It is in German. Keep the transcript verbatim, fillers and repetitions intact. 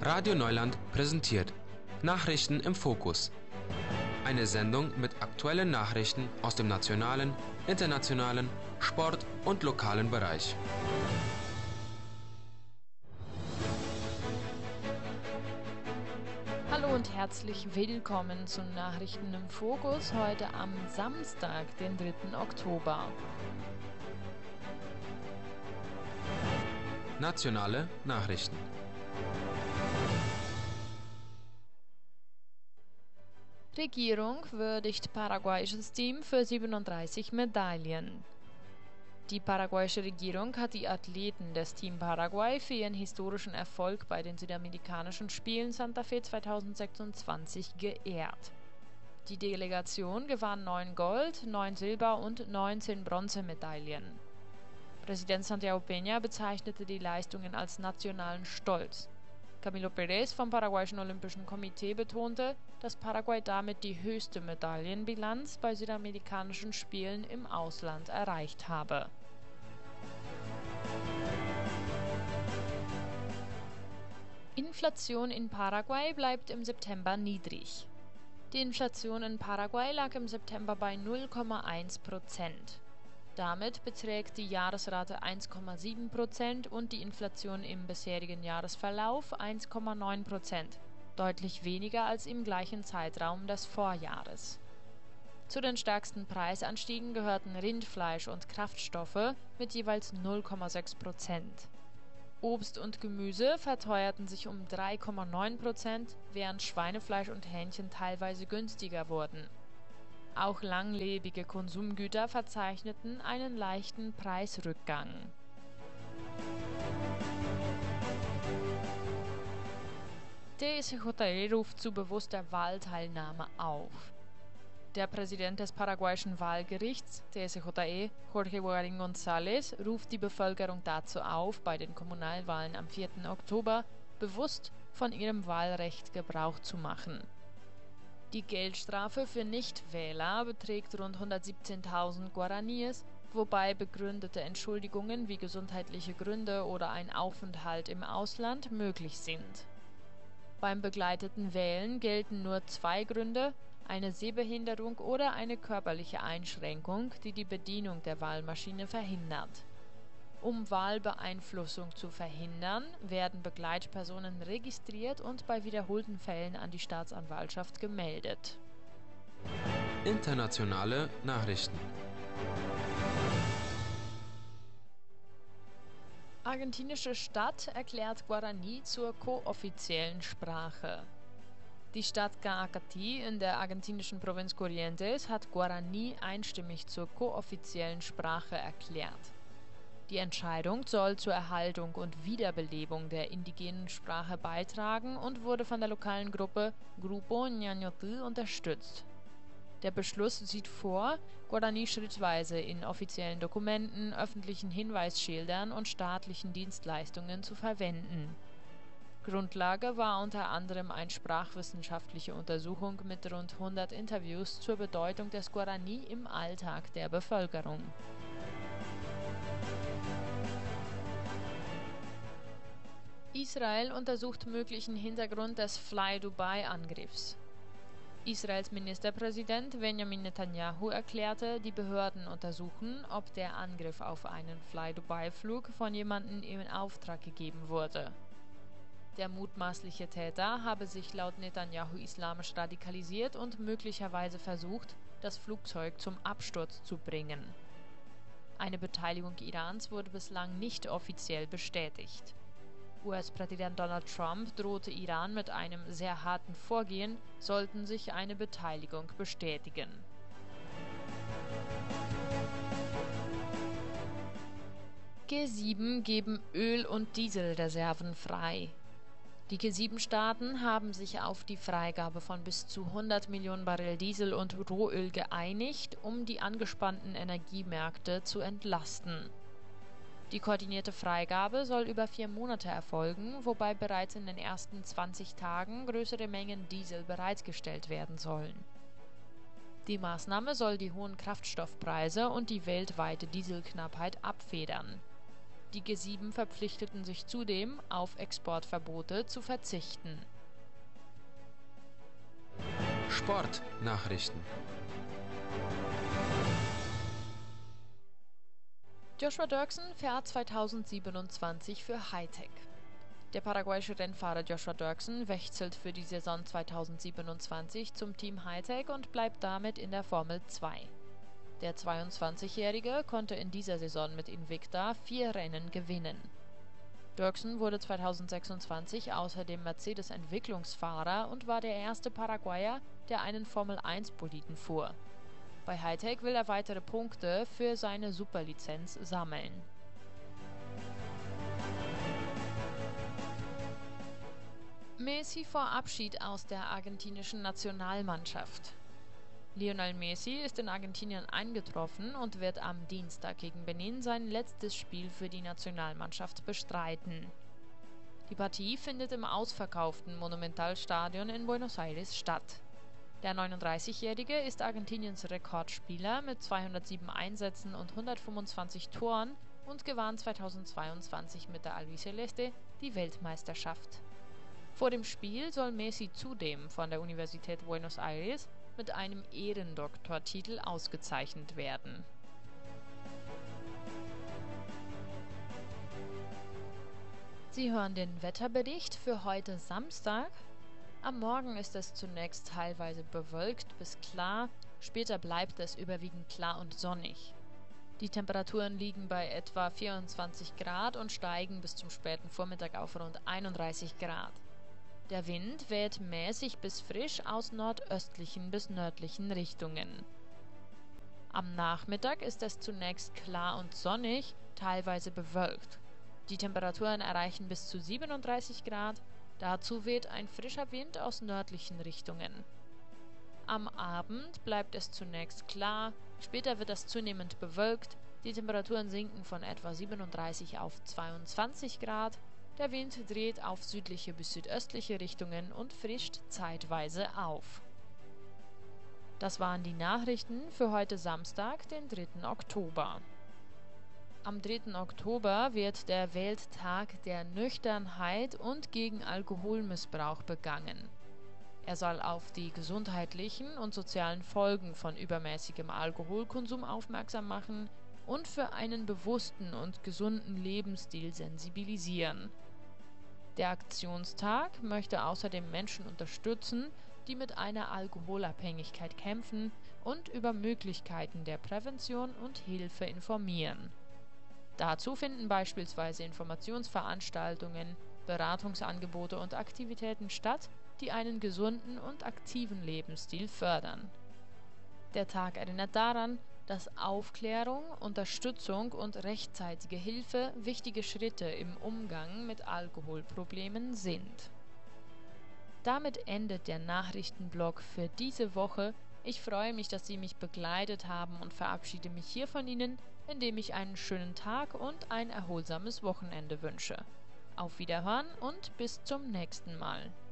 Radio Neuland präsentiert Nachrichten im Fokus. Eine Sendung mit aktuellen Nachrichten aus dem nationalen, internationalen, Sport- und lokalen Bereich. Hallo und herzlich willkommen zu Nachrichten im Fokus heute am Samstag, den dritten Oktober. Nationale Nachrichten. Regierung würdigt paraguayisches Team für siebenunddreißig Medaillen. Die paraguayische Regierung hat die Athleten des Team Paraguay für ihren historischen Erfolg bei den Südamerikanischen Spielen Santa Fe zweitausendsechsundzwanzig geehrt. Die Delegation gewann neun Gold-, neun Silber- und neunzehn Bronzemedaillen. Präsident Santiago Peña bezeichnete die Leistungen als nationalen Stolz. Camilo Pérez vom paraguayischen Olympischen Komitee betonte, dass Paraguay damit die höchste Medaillenbilanz bei südamerikanischen Spielen im Ausland erreicht habe. Inflation in Paraguay bleibt im September niedrig. Die Inflation in Paraguay lag im September bei null Komma eins Prozent. Damit beträgt die Jahresrate eins Komma sieben Prozent und die Inflation im bisherigen Jahresverlauf eins Komma neun Prozent, deutlich weniger als im gleichen Zeitraum des Vorjahres. Zu den stärksten Preisanstiegen gehörten Rindfleisch und Kraftstoffe mit jeweils null Komma sechs Prozent. Obst und Gemüse verteuerten sich um drei Komma neun Prozent, während Schweinefleisch und Hähnchen teilweise günstiger wurden. Auch langlebige Konsumgüter verzeichneten einen leichten Preisrückgang. T S J E ruft zu bewusster Wahlteilnahme auf. Der Präsident des paraguayischen Wahlgerichts, T S J E, Jorge Guarín González, ruft die Bevölkerung dazu auf, bei den Kommunalwahlen am vierten Oktober bewusst von ihrem Wahlrecht Gebrauch zu machen. Die Geldstrafe für Nichtwähler beträgt rund hundertsiebzehntausend Guaraníes, wobei begründete Entschuldigungen wie gesundheitliche Gründe oder ein Aufenthalt im Ausland möglich sind. Beim begleiteten Wählen gelten nur zwei Gründe: eine Sehbehinderung oder eine körperliche Einschränkung, die die Bedienung der Wahlmaschine verhindert. Um Wahlbeeinflussung zu verhindern, werden Begleitpersonen registriert und bei wiederholten Fällen an die Staatsanwaltschaft gemeldet. Internationale Nachrichten. Argentinische Stadt erklärt Guaraní zur kooffiziellen Sprache. Die Stadt Caacatí in der argentinischen Provinz Corrientes hat Guaraní einstimmig zur kooffiziellen Sprache erklärt. Die Entscheidung soll zur Erhaltung und Wiederbelebung der indigenen Sprache beitragen und wurde von der lokalen Gruppe Grupo Ñañotl unterstützt. Der Beschluss sieht vor, Guaraní schrittweise in offiziellen Dokumenten, öffentlichen Hinweisschildern und staatlichen Dienstleistungen zu verwenden. Grundlage war unter anderem eine sprachwissenschaftliche Untersuchung mit rund hundert Interviews zur Bedeutung des Guaraní im Alltag der Bevölkerung. Israel untersucht möglichen Hintergrund des Fly-Dubai-Angriffs. Israels Ministerpräsident Benjamin Netanyahu erklärte, die Behörden untersuchen, ob der Angriff auf einen Fly-Dubai-Flug von jemandem in Auftrag gegeben wurde. Der mutmaßliche Täter habe sich laut Netanyahu islamisch radikalisiert und möglicherweise versucht, das Flugzeug zum Absturz zu bringen. Eine Beteiligung Irans wurde bislang nicht offiziell bestätigt. U S-Präsident Donald Trump drohte Iran mit einem sehr harten Vorgehen, sollten sich eine Beteiligung bestätigen. G sieben geben Öl- und Dieselreserven frei. Die G sieben Staaten haben sich auf die Freigabe von bis zu hundert Millionen Barrel Diesel und Rohöl geeinigt, um die angespannten Energiemärkte zu entlasten. Die koordinierte Freigabe soll über vier Monate erfolgen, wobei bereits in den ersten zwanzig Tagen größere Mengen Diesel bereitgestellt werden sollen. Die Maßnahme soll die hohen Kraftstoffpreise und die weltweite Dieselknappheit abfedern. Die G sieben verpflichteten sich zudem, auf Exportverbote zu verzichten. Sportnachrichten. Joshua Dirksen fährt zweitausendsiebenundzwanzig für Hi-Tech. Der paraguayische Rennfahrer Joshua Dirksen wechselt für die Saison zweitausendsiebenundzwanzig zum Team Hi-Tech und bleibt damit in der Formel zwei. Der zweiundzwanzigjährige konnte in dieser Saison mit Invicta vier Rennen gewinnen. Dirksen wurde zweitausendsechsundzwanzig außerdem Mercedes-Entwicklungsfahrer und war der erste Paraguayer, der einen Formel eins Boliden fuhr. Bei Hi-Tech will er weitere Punkte für seine Superlizenz sammeln. Messi vor Abschied aus der argentinischen Nationalmannschaft. Lionel Messi ist in Argentinien eingetroffen und wird am Dienstag gegen Benin sein letztes Spiel für die Nationalmannschaft bestreiten. Die Partie findet im ausverkauften Monumental-Stadion in Buenos Aires statt. Der neununddreißigjährige ist Argentiniens Rekordspieler mit zweihundertsieben Einsätzen und hundertfünfundzwanzig Toren und gewann zweitausendzweiundzwanzig mit der Albiceleste die Weltmeisterschaft. Vor dem Spiel soll Messi zudem von der Universität Buenos Aires mit einem Ehrendoktortitel ausgezeichnet werden. Sie hören den Wetterbericht für heute Samstag. Am Morgen ist es zunächst teilweise bewölkt bis klar, später bleibt es überwiegend klar und sonnig. Die Temperaturen liegen bei etwa vierundzwanzig Grad und steigen bis zum späten Vormittag auf rund einunddreißig Grad. Der Wind weht mäßig bis frisch aus nordöstlichen bis nördlichen Richtungen. Am Nachmittag ist es zunächst klar und sonnig, teilweise bewölkt. Die Temperaturen erreichen bis zu siebenunddreißig Grad, dazu weht ein frischer Wind aus nördlichen Richtungen. Am Abend bleibt es zunächst klar, später wird es zunehmend bewölkt, die Temperaturen sinken von etwa siebenunddreißig auf zweiundzwanzig Grad, der Wind dreht auf südliche bis südöstliche Richtungen und frischt zeitweise auf. Das waren die Nachrichten für heute Samstag, den dritten Oktober. Am dritten Oktober wird der Welttag der Nüchternheit und gegen Alkoholmissbrauch begangen. Er soll auf die gesundheitlichen und sozialen Folgen von übermäßigem Alkoholkonsum aufmerksam machen und für einen bewussten und gesunden Lebensstil sensibilisieren. Der Aktionstag möchte außerdem Menschen unterstützen, die mit einer Alkoholabhängigkeit kämpfen und über Möglichkeiten der Prävention und Hilfe informieren. Dazu finden beispielsweise Informationsveranstaltungen, Beratungsangebote und Aktivitäten statt, die einen gesunden und aktiven Lebensstil fördern. Der Tag erinnert daran, dass Aufklärung, Unterstützung und rechtzeitige Hilfe wichtige Schritte im Umgang mit Alkoholproblemen sind. Damit endet der Nachrichtenblock für diese Woche. Ich freue mich, dass Sie mich begleitet haben und verabschiede mich hier von Ihnen, indem ich einen schönen Tag und ein erholsames Wochenende wünsche. Auf Wiederhören und bis zum nächsten Mal.